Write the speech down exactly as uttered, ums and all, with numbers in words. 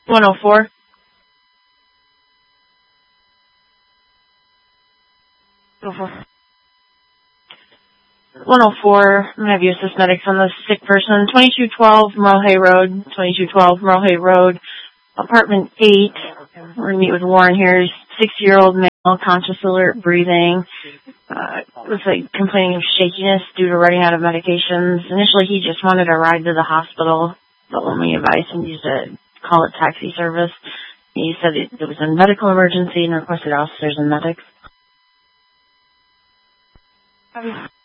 one oh four. one oh four. one oh four, I'm going to have you assist medics on the sick person. twenty-two twelve Merle Hay Road. twenty-two twelve Merle Hay Road. Apartment eight. We're going to meet with Warren here. sixty-year-old male, conscious, alert, breathing. Uh, was like complaining of shakiness due to running out of medications. Initially, he just wanted a ride to the hospital, but when we advised him to call it taxi service, he said it, it was a medical emergency and requested officers and medics.